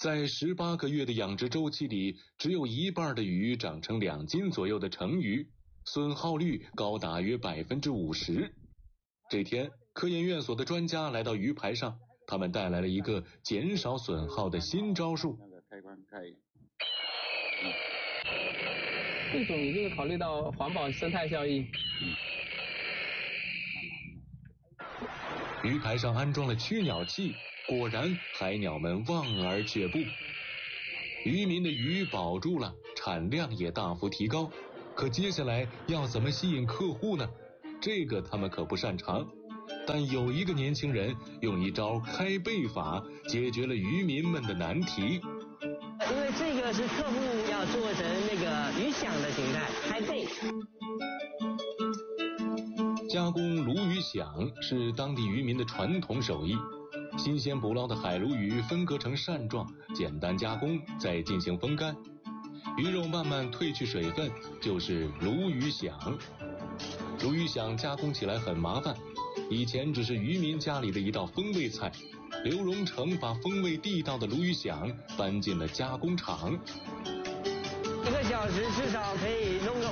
在18个月的养殖周期里，只有一半的鱼长成2斤左右的成鱼，损耗率高达约 50%。这天，科研院所的专家来到鱼排上，他们带来了一个减少损耗的新招数。 这种已经考虑到环保生态效益。 鱼排上安装了驱鸟器，果然海鸟们望而却步。渔民的鱼保住了，产量也大幅提高。可接下来要怎么吸引客户呢？这个他们可不擅长。但有一个年轻人用一招开背法解决了渔民们的难题。 因为这个是客户要做成那个鱼响的形态，开背。 加工鲈鱼响是当地渔民的传统手艺。新鲜捕捞的海鲈鱼分割成扇状，简单加工，再进行风干，鱼肉慢慢褪去水分，就是鲈鱼响。鲈鱼响加工起来很麻烦，以前只是渔民家里的一道风味菜。刘荣成把风味地道的鲈鱼响搬进了加工厂。 1个小时至少可以弄个